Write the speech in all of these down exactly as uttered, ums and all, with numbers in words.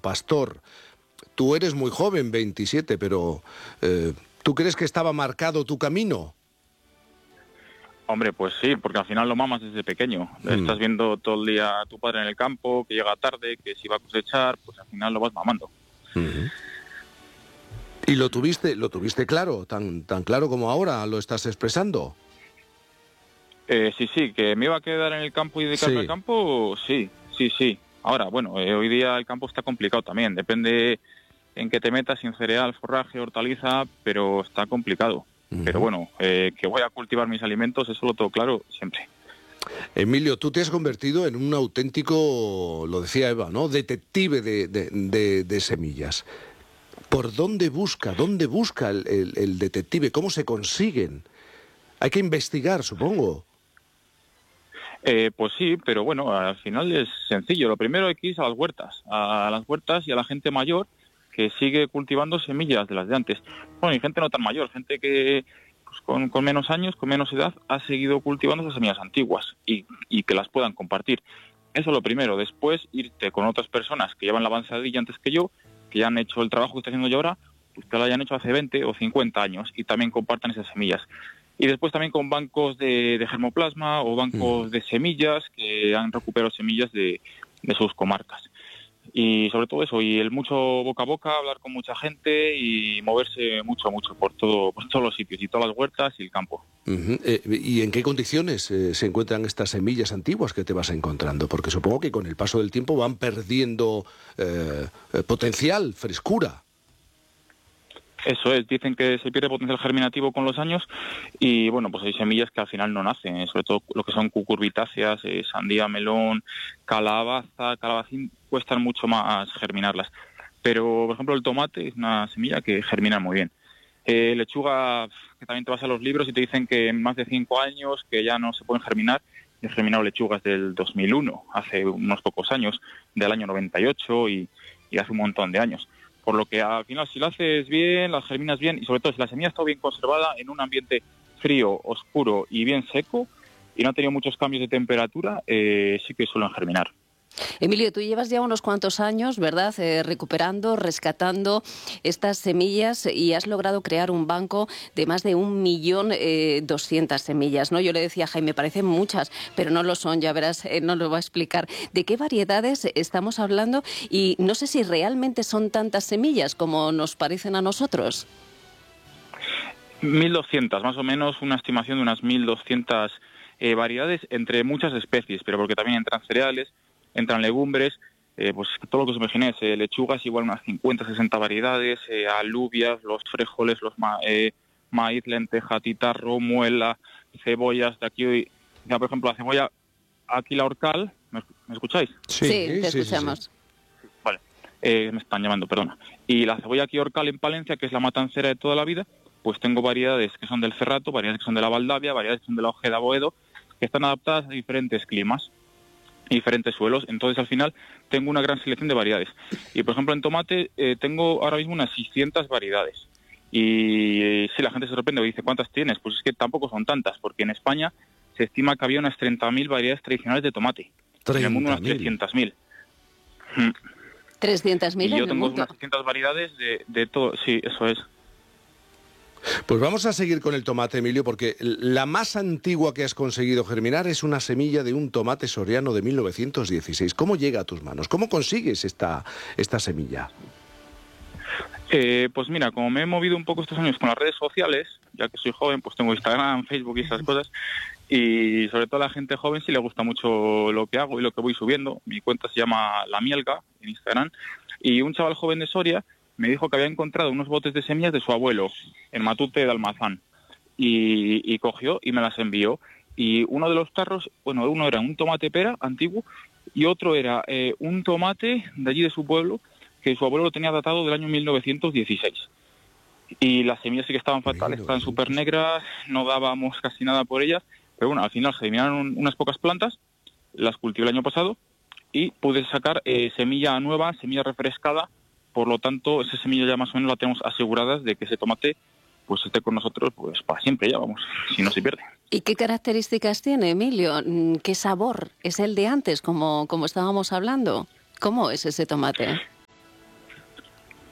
pastor. Tú eres muy joven, veintisiete, pero eh, ¿tú crees que estaba marcado tu camino? Hombre, pues sí, porque al final lo mamas desde pequeño. Mm. Estás viendo todo el día a tu padre en el campo, que llega tarde, que si va a cosechar, pues al final lo vas mamando. Uh-huh. ¿Y lo tuviste, lo tuviste claro, tan, tan claro como ahora lo estás expresando? Eh, sí, sí, que me iba a quedar en el campo y dedicarme sí. al campo, sí, sí, sí. Ahora, bueno, eh, hoy día el campo está complicado también, depende en qué te metas, sin cereal, forraje, hortaliza, pero está complicado. Uh-huh. Pero bueno, eh, que voy a cultivar mis alimentos, eso lo tengo claro siempre. Emilio, tú te has convertido en un auténtico, lo decía Eva, ¿no?, detective de, de, de, de semillas. ¿Por dónde busca? ¿Dónde busca el, el, el detective? ¿Cómo se consiguen? Hay que investigar, supongo. Eh, pues sí, pero bueno, al final es sencillo. Lo primero hay que ir a las huertas, a las huertas y a la gente mayor que sigue cultivando semillas de las de antes. Bueno, y gente no tan mayor, gente que pues, con, con menos años, con menos edad, ha seguido cultivando esas semillas antiguas y, y que las puedan compartir. Eso es lo primero. Después, irte con otras personas que llevan la avanzadilla antes que yo, que ya han hecho el trabajo que estoy haciendo yo ahora, pues que lo hayan hecho hace veinte o cincuenta años y también compartan esas semillas. Y después también con bancos de, de germoplasma o bancos mm. de semillas que han recuperado semillas de, de sus comarcas. Y sobre todo eso, y el mucho boca a boca, hablar con mucha gente y moverse mucho, mucho por todo, por todos los sitios y todas las huertas y el campo. Uh-huh. Eh, ¿Y en qué condiciones eh, se encuentran estas semillas antiguas que te vas encontrando? Porque supongo que con el paso del tiempo van perdiendo eh, potencial, frescura. Eso es, dicen que se pierde potencial germinativo con los años y bueno, pues hay semillas que al final no nacen, sobre todo lo que son cucurbitáceas, eh, sandía, melón, calabaza, calabacín, cuestan mucho más germinarlas. Pero, por ejemplo, el tomate es una semilla que germina muy bien. Eh, lechuga, que también te vas a los libros y te dicen que en más de cinco años que ya no se pueden germinar. He germinado lechugas del dos mil uno, hace unos pocos años, del año noventa y ocho y, y hace un montón de años. Por lo que al final si lo haces bien, las germinas bien y sobre todo si la semilla está bien conservada en un ambiente frío, oscuro y bien seco y no ha tenido muchos cambios de temperatura, eh, sí que suelen germinar. Emilio, tú llevas ya unos cuantos años, ¿verdad?, eh, recuperando, rescatando estas semillas y has logrado crear un banco de más de un millón eh, doscientas semillas, ¿no? Yo le decía a Jaime, parecen muchas, pero no lo son, ya verás, eh, no lo va a explicar. ¿De qué variedades estamos hablando? Y no sé si realmente son tantas semillas como nos parecen a nosotros. mil doscientas, más o menos, una estimación de unas mil doscientas eh, variedades entre muchas especies, pero porque también entran cereales, entran legumbres, eh, pues todo lo que os imaginéis, eh, lechugas igual unas cincuenta, sesenta variedades, eh, alubias, los frijoles, los ma eh, maíz, lenteja, titarro, muela, cebollas, de aquí, ya por ejemplo la cebolla, aquí la horcal, ¿me, ¿me escucháis? Sí, sí te escuchamos. Sí, sí. Vale, eh, me están llamando, perdona. Y la cebolla aquí horcal en Palencia, que es la matancera de toda la vida, pues tengo variedades que son del cerrato, variedades que son de la Valdavia, variedades que son de la Ojeda Boedo, que están adaptadas a diferentes climas, diferentes suelos, entonces al final tengo una gran selección de variedades. Y por ejemplo en tomate eh, tengo ahora mismo unas seiscientas variedades. Y eh, si la gente se sorprende y dice, ¿cuántas tienes? Pues es que tampoco son tantas, porque en España se estima que había unas treinta mil variedades tradicionales de tomate. En el mundo unas trescientas mil. ¿trescientas mil Y en yo el tengo mundo? unas seiscientas variedades de, de todo, sí, eso es. Pues vamos a seguir con el tomate, Emilio, porque la más antigua que has conseguido germinar es una semilla de un tomate soriano de mil novecientos dieciséis. ¿Cómo llega a tus manos? ¿Cómo consigues esta, esta semilla? Eh, pues mira, como me he movido un poco estos años con las redes sociales, ya que soy joven, pues tengo Instagram, Facebook y esas cosas, y sobre todo a la gente joven sí le gusta mucho lo que hago y lo que voy subiendo. Mi cuenta se llama La Mielga en Instagram, y un chaval joven de Soria me dijo que había encontrado unos botes de semillas de su abuelo en Matute de Almazán y, y cogió y me las envió. Y uno de los tarros, bueno, uno era un tomate pera antiguo y otro era eh, un tomate de allí de su pueblo que su abuelo lo tenía datado del año mil novecientos dieciséis. Y las semillas sí que estaban fatales, estaban súper negras, no dábamos casi nada por ellas, pero bueno, al final germinaron unas pocas plantas, las cultivé el año pasado y pude sacar eh, semilla nueva, semilla refrescada. Por lo tanto, esa semilla ya más o menos la tenemos aseguradas de que ese tomate pues esté con nosotros pues para siempre ya, vamos, si no se pierde. ¿Y qué características tiene, Emilio? ¿Qué sabor es el de antes, como, como estábamos hablando? ¿Cómo es ese tomate?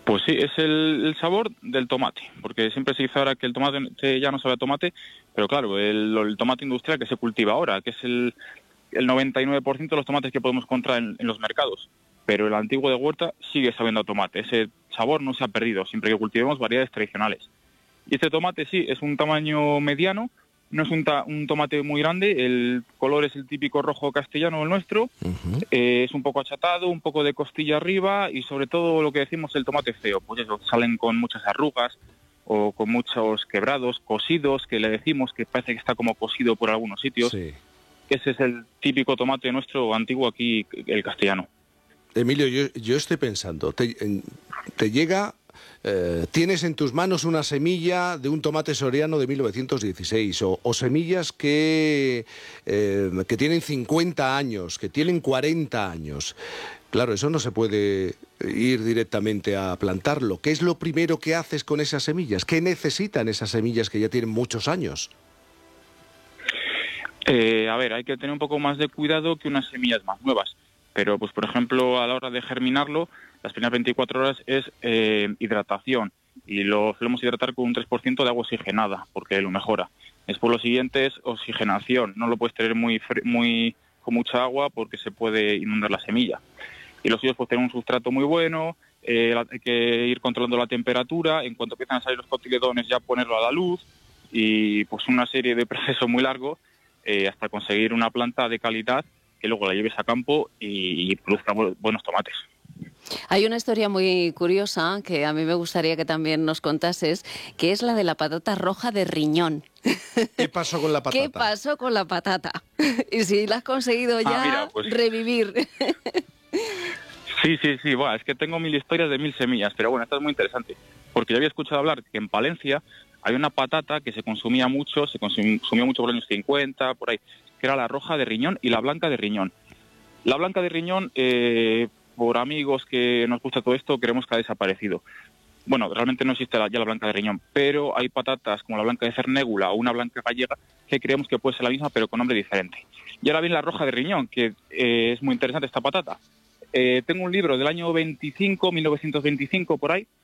Pues sí, es el, el sabor del tomate, porque siempre se dice ahora que el tomate ya no sabe a tomate, pero claro, el, el tomate industrial que se cultiva ahora, que es el, el noventa y nueve por ciento de los tomates que podemos encontrar en, en los mercados, pero el antiguo de huerta sigue sabiendo a tomate, ese sabor no se ha perdido, siempre que cultivemos variedades tradicionales. Y este tomate sí, es un tamaño mediano, no es un, ta un tomate muy grande, el color es el típico rojo castellano, el nuestro, uh-huh. eh, es un poco achatado, un poco de costilla arriba y sobre todo lo que decimos el tomate feo, pues eso, salen con muchas arrugas o con muchos quebrados, cosidos, que le decimos que parece que está como cosido por algunos sitios. Sí. Ese es el típico tomate nuestro antiguo aquí, el castellano. Emilio, yo, yo estoy pensando, te, te llega... Eh, tienes en tus manos una semilla de un tomate soriano de mil novecientos dieciséis o, o semillas que, eh, que tienen cincuenta años, que tienen cuarenta años. Claro, eso no se puede ir directamente a plantarlo. ¿Qué es lo primero que haces con esas semillas? ¿Qué necesitan esas semillas que ya tienen muchos años? Eh, a ver, hay que tener un poco más de cuidado que unas semillas más nuevas. Pero, pues por ejemplo, a la hora de germinarlo, las primeras veinticuatro horas es eh, hidratación. Y lo solemos hidratar con un tres por ciento de agua oxigenada, porque lo mejora. Después lo siguiente es oxigenación. No lo puedes tener muy, muy con mucha agua porque se puede inundar la semilla. Y los suyos pues tener un sustrato muy bueno, eh, hay que ir controlando la temperatura. En cuanto empiezan a salir los cotiledones, ya ponerlo a la luz. Y pues una serie de procesos muy largos eh, hasta conseguir una planta de calidad que luego la lleves a campo y, y produzca buenos tomates. Hay una historia muy curiosa que a mí me gustaría que también nos contases, que es la de la patata roja de riñón. ¿Qué pasó con la patata? ¿Qué pasó con la patata? Y si la has conseguido ya ah, mira, pues... revivir. Sí, sí, sí, bueno, es que tengo mil historias de mil semillas, pero bueno, esta es muy interesante, porque yo había escuchado hablar que en Palencia hay una patata que se consumía mucho, se consumía mucho por los años cincuenta, por ahí, que era la roja de riñón y la blanca de riñón. La blanca de riñón, eh, por amigos que nos gusta todo esto, creemos que ha desaparecido. Bueno, realmente no existe ya la blanca de riñón, pero hay patatas como la blanca de cernégula o una blanca gallega que creemos que puede ser la misma, pero con nombre diferente. Y ahora viene la roja de riñón, que eh, es muy interesante esta patata. Eh, tengo un libro del año veinticinco, mil novecientos veinticinco, por ahí,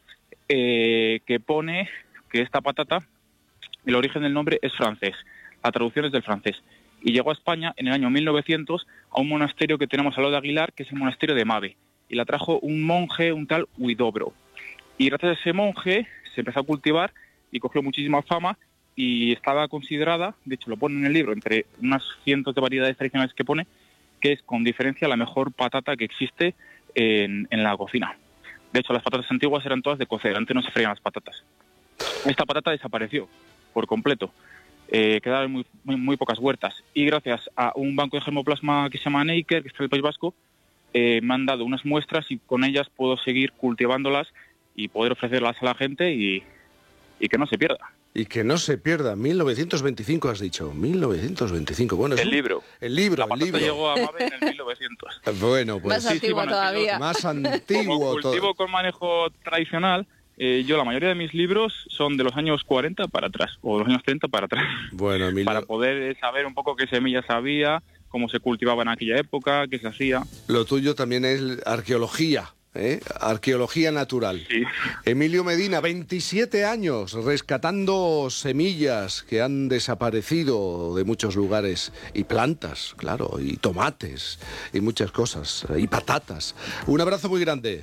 eh, que pone que esta patata, el origen del nombre es francés, la traducción es del francés. Y llegó a España en el año mil novecientos a un monasterio que tenemos al lado de Aguilar, que es el monasterio de Mave. Y la trajo un monje, un tal Huidobro. Y gracias a ese monje se empezó a cultivar y cogió muchísima fama y estaba considerada, de hecho lo pone en el libro, entre unas cientos de variedades tradicionales que pone, que es con diferencia la mejor patata que existe en, en la cocina. De hecho, las patatas antiguas eran todas de cocer, antes no se freían las patatas. Esta patata desapareció por completo. Eh, quedaron muy, muy, muy pocas huertas y gracias a un banco de germoplasma que se llama Neiker, que está en el País Vasco, eh, me han dado unas muestras y con ellas puedo seguir cultivándolas y poder ofrecerlas a la gente y, y que no se pierda. Y que no se pierda. mil novecientos veinticinco has dicho. mil novecientos veinticinco. Bueno, es el un... libro. El libro, la el patata libro. llegó a Mave en el mil novecientos. Bueno, pues más sí, antiguo sí, todavía. Más antiguo. Como cultivo todo. con manejo tradicional. Eh, yo la mayoría de mis libros son de los años cuarenta para atrás, o de los años treinta para atrás. Bueno, Emilio... Para poder saber un poco qué semillas había, cómo se cultivaba en aquella época, qué se hacía. Lo tuyo también es arqueología, ¿eh? Arqueología natural. Sí. Emilio Medina, veintisiete años, rescatando semillas que han desaparecido de muchos lugares, y plantas, claro, y tomates, y muchas cosas, y patatas. Un abrazo muy grande.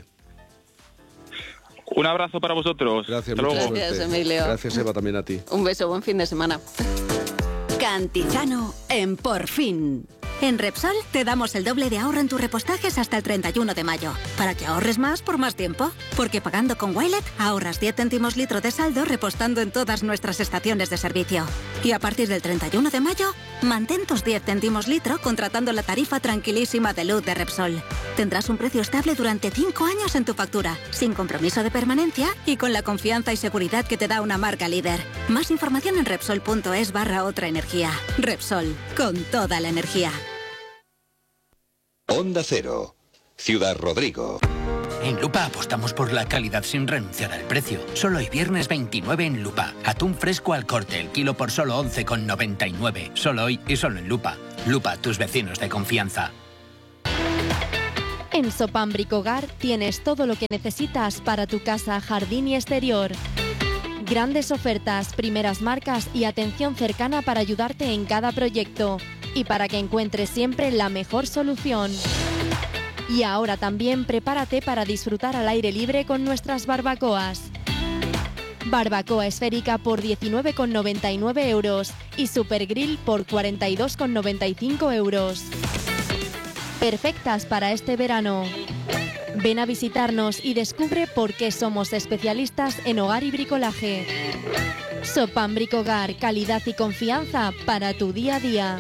Un abrazo para vosotros. Gracias, Hasta mucha luego. Gracias, suerte. Emilio. Gracias, Eva, también a ti. Un beso, buen fin de semana. Cantizano en Por Fin. En Repsol te damos el doble de ahorro en tus repostajes hasta el treinta y uno de mayo, para que ahorres más por más tiempo. Porque pagando con Wilet ahorras diez céntimos litro de saldo repostando en todas nuestras estaciones de servicio. Y a partir del treinta y uno de mayo, mantén tus diez céntimos litro contratando la tarifa tranquilísima de luz de Repsol. Tendrás un precio estable durante cinco años en tu factura, sin compromiso de permanencia y con la confianza y seguridad que te da una marca líder. Más información en Repsol.es barra otra energía. Repsol, con toda la energía. Onda Cero, Ciudad Rodrigo. En Lupa apostamos por la calidad sin renunciar al precio. Solo hoy viernes veintinueve en Lupa. Atún fresco al corte, el kilo por solo once con noventa y nueve. Solo hoy y solo en Lupa. Lupa, tus vecinos de confianza. En Sopam Bricogar tienes todo lo que necesitas para tu casa, jardín y exterior. Grandes ofertas, primeras marcas y atención cercana para ayudarte en cada proyecto y para que encuentres siempre la mejor solución. Y ahora también prepárate para disfrutar al aire libre con nuestras barbacoas. Barbacoa esférica por diecinueve con noventa y nueve euros y Super Grill por cuarenta y dos con noventa y cinco euros. Perfectas para este verano. Ven a visitarnos y descubre por qué somos especialistas en hogar y bricolaje. Sopam Bricogar, calidad y confianza para tu día a día.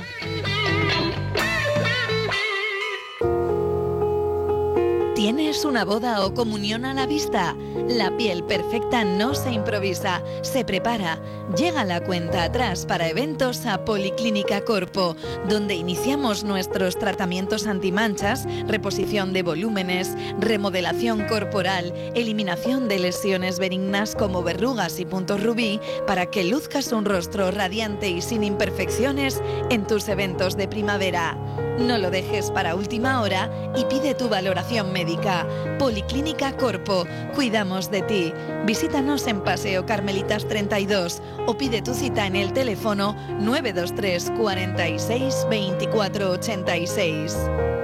¿Tienes una boda o comunión a la vista? La piel perfecta no se improvisa, se prepara. Llega la cuenta atrás para eventos a Policlínica Corpo, donde iniciamos nuestros tratamientos antimanchas, reposición de volúmenes, remodelación corporal, eliminación de lesiones benignas como verrugas y puntos rubí, para que luzcas un rostro radiante y sin imperfecciones en tus eventos de primavera. No lo dejes para última hora y pide tu valoración médica. Policlínica Corpo, cuidamos de ti. Visítanos en Paseo Carmelitas treinta y dos o pide tu cita en el teléfono nueve dos tres, cuarenta y seis, veinticuatro ochenta y seis.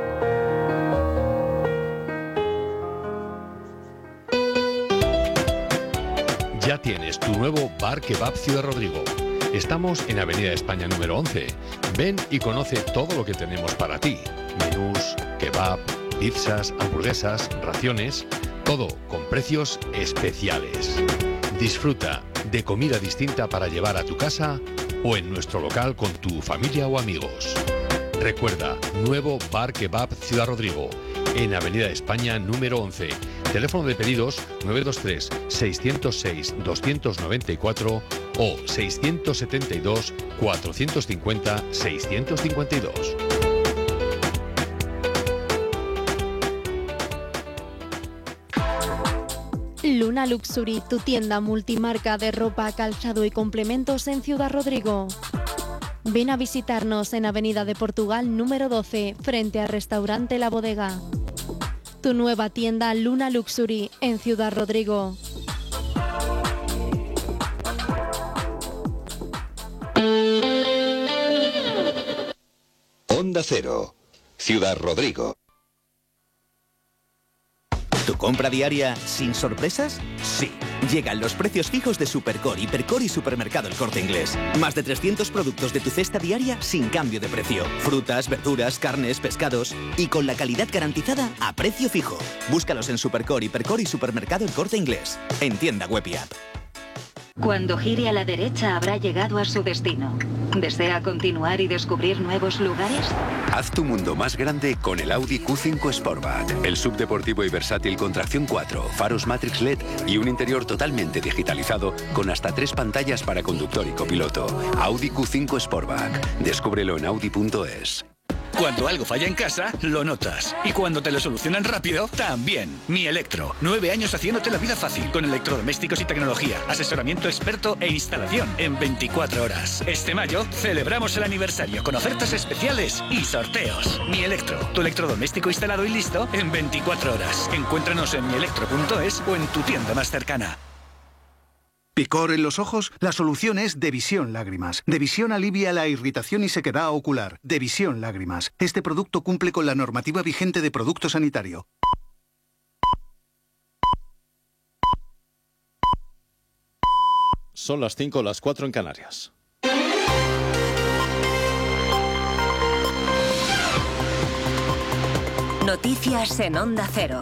Ya tienes tu nuevo Bar Kebab Ciudad Rodrigo. Estamos en Avenida España número once. Ven y conoce todo lo que tenemos para ti. Menús, kebab, pizzas, hamburguesas, raciones, todo con precios especiales. Disfruta de comida distinta para llevar a tu casa o en nuestro local con tu familia o amigos. Recuerda, nuevo Bar Kebab Ciudad Rodrigo, en Avenida España número once. Teléfono de pedidos nueve dos tres, seis cero seis, dos nueve cuatro o seis siete dos, cuatro cinco cero, seis cinco dos. Luna Luxury, tu tienda multimarca de ropa, calzado y complementos en Ciudad Rodrigo. Ven a visitarnos en Avenida de Portugal número doce, frente al restaurante La Bodega. Tu nueva tienda Luna Luxury en Ciudad Rodrigo. Onda Cero, Ciudad Rodrigo. ¿Tu compra diaria sin sorpresas? Sí. Llegan los precios fijos de Supercore, Hipercore y Supermercado El Corte Inglés. Más de trescientos productos de tu cesta diaria sin cambio de precio. Frutas, verduras, carnes, pescados y con la calidad garantizada a precio fijo. Búscalos en Supercore, Hipercore y Supermercado El Corte Inglés. En tienda web y app. Cuando gire a la derecha habrá llegado a su destino. ¿Desea continuar y descubrir nuevos lugares? Haz tu mundo más grande con el Audi Q cinco Sportback. El subdeportivo y versátil con tracción cuatro, faros Matrix L E D y un interior totalmente digitalizado con hasta tres pantallas para conductor y copiloto. Audi Q cinco Sportback. Descúbrelo en audi punto es. Cuando algo falla en casa, lo notas. Y cuando te lo solucionan rápido, también. Mi Electro. Nueve años haciéndote la vida fácil. Con electrodomésticos y tecnología. Asesoramiento experto e instalación en veinticuatro horas. Este mayo celebramos el aniversario con ofertas especiales y sorteos. Mi Electro. Tu electrodoméstico instalado y listo en veinticuatro horas. Encuéntranos en mi electro punto es o en tu tienda más cercana. ¿Picor en los ojos? La solución es Devisión Lágrimas. Devisión alivia la irritación y sequedad ocular. Devisión Lágrimas. Este producto cumple con la normativa vigente de producto sanitario. Son las cinco, las cuatro en Canarias. Noticias en Onda Cero.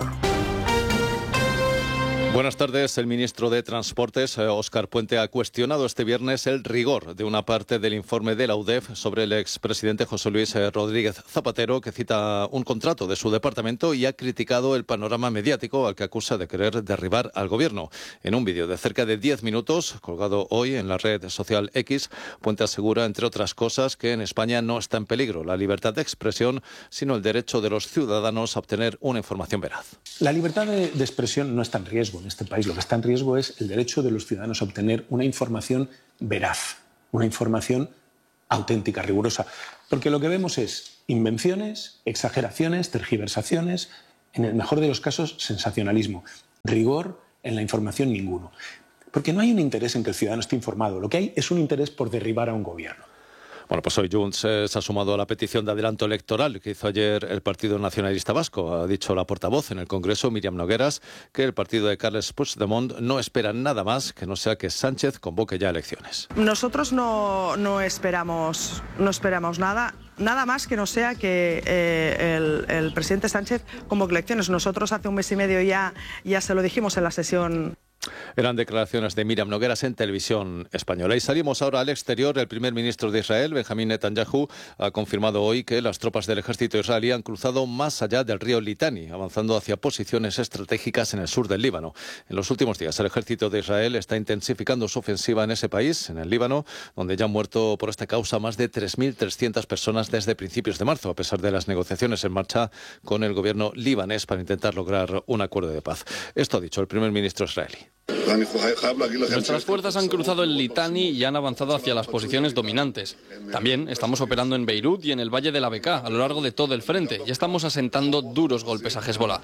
Buenas tardes. El ministro de Transportes, Óscar Puente, ha cuestionado este viernes el rigor de una parte del informe de la U D E F sobre el expresidente José Luis Rodríguez Zapatero, que cita un contrato de su departamento, y ha criticado el panorama mediático al que acusa de querer derribar al gobierno. En un vídeo de cerca de diez minutos, colgado hoy en la red social X, Puente asegura, entre otras cosas, que en España no está en peligro la libertad de expresión, sino el derecho de los ciudadanos a obtener una información veraz. La libertad de, de expresión no está en riesgo en este país. Lo que está en riesgo es el derecho de los ciudadanos a obtener una información veraz, una información auténtica, rigurosa. Porque lo que vemos es invenciones, exageraciones, tergiversaciones en el mejor de los casos, sensacionalismo. Rigor en la información, ninguno. Porque no hay un interés en que el ciudadano esté informado. Lo que hay es un interés por derribar a un gobierno. Bueno, pues hoy Junts eh, se ha sumado a la petición de adelanto electoral que hizo ayer el Partido Nacionalista Vasco. Ha dicho la portavoz en el Congreso, Míriam Nogueras, que el partido de Carles Puigdemont no espera nada más que no sea que Sánchez convoque ya elecciones. Nosotros no, no, esperamos, no esperamos nada. Nada más que no sea que eh, el, el presidente Sánchez convoque elecciones. Nosotros hace un mes y medio ya, ya se lo dijimos en la sesión. Eran declaraciones de Míriam Nogueras en Televisión Española. Y salimos ahora al exterior. El primer ministro de Israel, Benjamín Netanyahu, ha confirmado hoy que las tropas del ejército israelí han cruzado más allá del río Litani, avanzando hacia posiciones estratégicas en el sur del Líbano. En los últimos días, el ejército de Israel está intensificando su ofensiva en ese país, en el Líbano, donde ya han muerto por esta causa más de tres mil trescientas personas desde principios de marzo, a pesar de las negociaciones en marcha con el gobierno libanés para intentar lograr un acuerdo de paz. Esto ha dicho el primer ministro israelí. Nuestras fuerzas han cruzado el Litani y han avanzado hacia las posiciones dominantes. También estamos operando en Beirut y en el Valle de la Bekaa a lo largo de todo el frente y estamos asentando duros golpes a Hezbollah.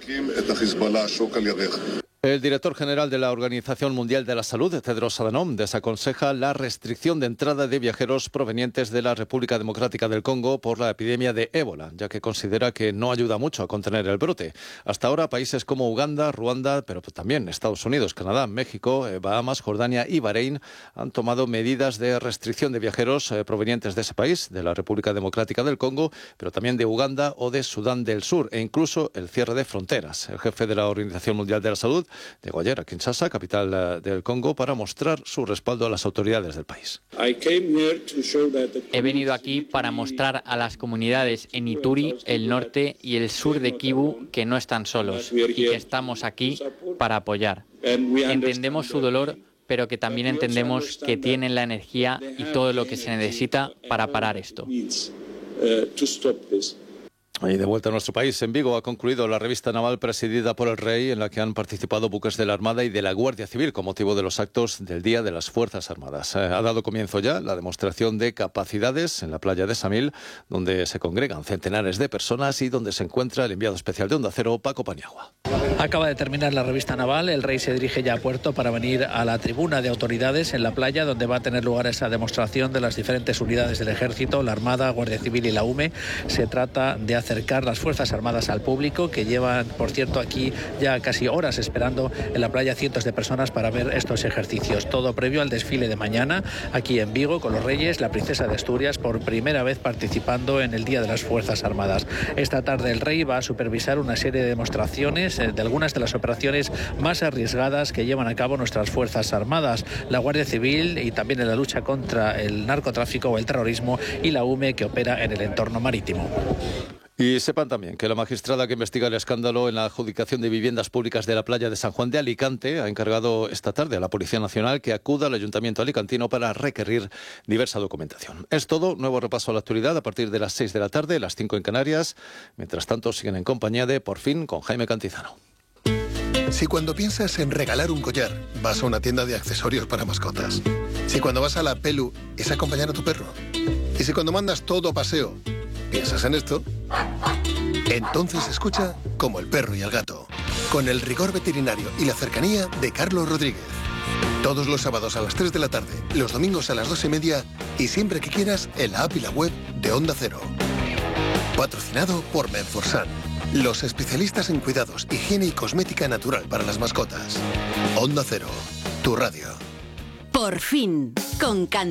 El director general de la Organización Mundial de la Salud, Tedros Adhanom, desaconseja la restricción de entrada de viajeros provenientes de la República Democrática del Congo por la epidemia de ébola, ya que considera que no ayuda mucho a contener el brote. Hasta ahora, países como Uganda, Ruanda, pero también Estados Unidos, Canadá, México, Bahamas, Jordania y Bahrein han tomado medidas de restricción de viajeros eh, provenientes de ese país, de la República Democrática del Congo, pero también de Uganda o de Sudán del Sur, e incluso el cierre de fronteras. El jefe de la Organización Mundial de la Salud llegó ayer a Kinshasa, capital del Congo, para mostrar su respaldo a las autoridades del país. He venido aquí para mostrar a las comunidades en Ituri, el norte y el sur de Kivu que no están solos y que estamos aquí para apoyar. Entendemos su dolor, pero que también entendemos que tienen la energía y todo lo que se necesita para parar esto. Y de vuelta a nuestro país, en Vigo ha concluido la revista naval presidida por el Rey, en la que han participado buques de la Armada y de la Guardia Civil con motivo de los actos del Día de las Fuerzas Armadas. Eh, ha dado comienzo ya la demostración de capacidades en la playa de Samil, donde se congregan centenares de personas y donde se encuentra el enviado especial de Onda Cero, Paco Paniagua. Acaba de terminar la revista naval, el Rey se dirige ya a puerto para venir a la tribuna de autoridades en la playa, donde va a tener lugar esa demostración de las diferentes unidades del Ejército, la Armada, Guardia Civil y la U M E. Se trata de acercar las Fuerzas Armadas al público, que llevan, por cierto, aquí ya casi horas esperando en la playa cientos de personas para ver estos ejercicios. Todo previo al desfile de mañana, aquí en Vigo, con los Reyes, la Princesa de Asturias, por primera vez participando en el Día de las Fuerzas Armadas. Esta tarde el Rey va a supervisar una serie de demostraciones de algunas de las operaciones más arriesgadas que llevan a cabo nuestras Fuerzas Armadas, la Guardia Civil y también en la lucha contra el narcotráfico o el terrorismo, y la U M E, que opera en el entorno marítimo. Y sepan también que la magistrada que investiga el escándalo en la adjudicación de viviendas públicas de la playa de San Juan de Alicante ha encargado esta tarde a la Policía Nacional que acuda al Ayuntamiento alicantino para requerir diversa documentación. Es todo, nuevo repaso a la actualidad a partir de las seis de la tarde, las cinco en Canarias. Mientras tanto, siguen en compañía de Por Fin con Jaime Cantizano. Si cuando piensas en regalar un collar, vas a una tienda de accesorios para mascotas. Si cuando vas a la Pelu, es acompañar a tu perro. Y si cuando mandas todo a paseo, ¿piensas en esto? Entonces escucha Como el perro y el gato, con el rigor veterinario y la cercanía de Carlos Rodríguez. Todos los sábados a las tres de la tarde, los domingos a las dos y media y siempre que quieras en la app y la web de Onda Cero. Patrocinado por Menforsan, los especialistas en cuidados, higiene y cosmética natural para las mascotas. Onda Cero, tu radio. Por fin, con Can